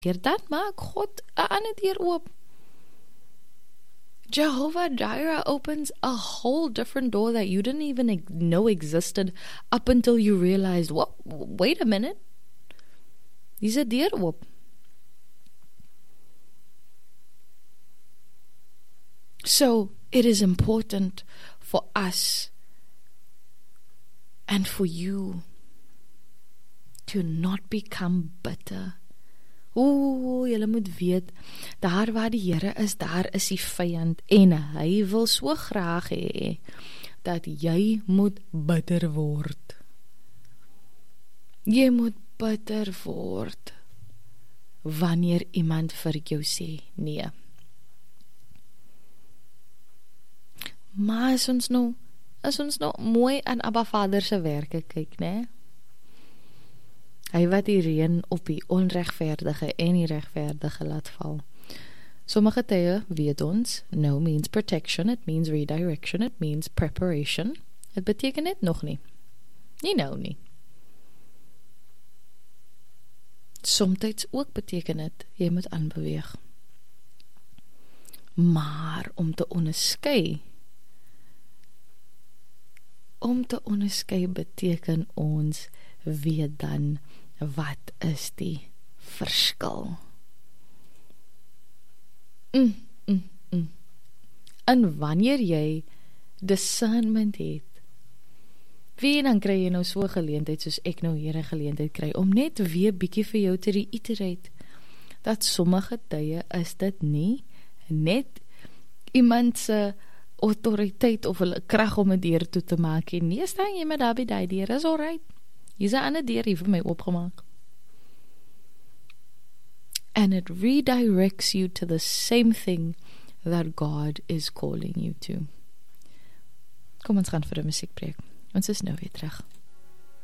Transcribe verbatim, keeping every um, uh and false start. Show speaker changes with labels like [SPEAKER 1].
[SPEAKER 1] dan maak God 'n ander deur oop. Jehovah Jireh opens a whole different door that you didn't even know existed up until you realized, what, wait a minute, dis 'n deur oop. So, it is important for us and for you to not become bitter. Oeh, julle moet weet, daar waar die Here is, daar is die vyand, en hy wil so graag hê, dat jy moet bitter word. Jy moet bitter word, wanneer iemand vir jou sê, nee. Maar as ons nou, as ons nou mooi aan Abba Vader se werke kyk, né? Hy wat die reën op die onregverdige en die regverdige laat val. Sommige tye weet ons, no means protection, it means redirection, it means preparation. Het beteken net nog nie. Nie nou nie. Somtyds ook beteken het, jy moet aanbeweeg. Maar om te onderskei, om te onderskei beteken ons weet dan, wat is die verskil? Mm, mm, mm. En wanneer jy discernment het, wie dan kry jy nou so geleentheid, soos ek nou hier 'n geleentheid kry, om net weer bietjie vir jou te reiterate, dat sommige tye is dit nie net iemand se autoriteit of hulle krag om 'n deur toe te maak, en nie staan jy met daar by die deur, is alright. Hier is 'n ander deur hier vir my opgemaak. And it redirects you to the same thing that God is calling you to. Kom ons gaan vir 'n musiekbreek. Ons is nou weer terug.